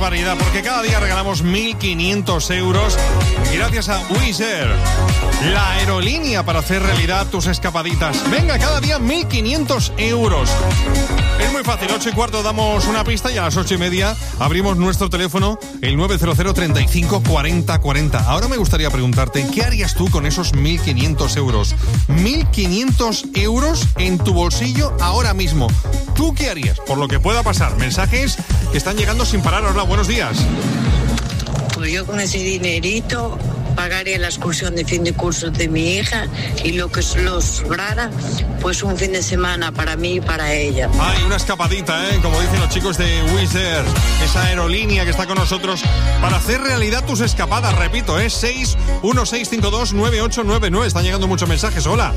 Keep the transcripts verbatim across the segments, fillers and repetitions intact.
Variedad, porque cada día regalamos mil quinientos euros y gracias a Wizz Air, la aerolínea para hacer realidad tus escapaditas. Venga, cada día mil quinientos euros. Es muy fácil, ocho y cuarto damos una pista y a las ocho y media abrimos nuestro teléfono, el nueve cero cero, treinta y cinco, cuarenta, cuarenta. Ahora me gustaría preguntarte, ¿qué harías tú con esos mil quinientos euros? mil quinientos euros en tu bolsillo ahora mismo. ¿Tú qué harías? Por lo que pueda pasar, mensajes que están llegando sin parar. Hola, buenos días. Pues yo con ese dinerito pagaría la excursión de fin de curso de mi hija y lo que los sobrara, pues un fin de semana para mí y para ella. Ay, una escapadita, ¿eh? Como dicen los chicos de Wizz Air, esa aerolínea que está con nosotros para hacer realidad tus escapadas. Repito, es seis uno seis cinco dos nueve ocho nueve nueve. Están llegando muchos mensajes. Hola.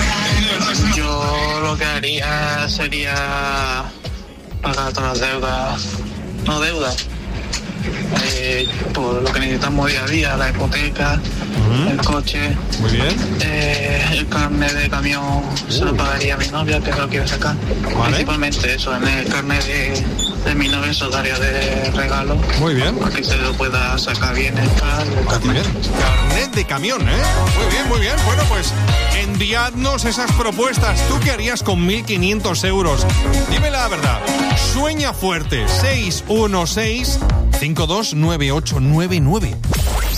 Yo lo que haría sería pagar todas las deudas, no deudas, eh, por lo que necesitamos día a día, la hipoteca, uh-huh. el coche. Muy bien. Eh, el carnet de camión uh. se lo pagaría a mi novia, que lo quiero sacar. Vale. Principalmente eso, en el carnet de, de mi novia se lo daría de regalo. Muy bien. Para que se lo pueda sacar bien el carnet. Carnet de camión, ¿eh? Muy bien, muy bien. Bueno, pues enviadnos esas propuestas. ¿Tú qué harías con mil quinientos euros? Dime la verdad. Sueña fuerte. seis uno seis cinco dos nueve ocho nueve nueve.